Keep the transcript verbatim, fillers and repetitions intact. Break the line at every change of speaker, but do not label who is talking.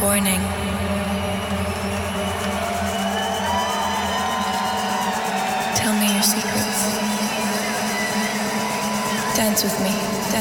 Warning. Tell me your secrets. Dance with me. Dance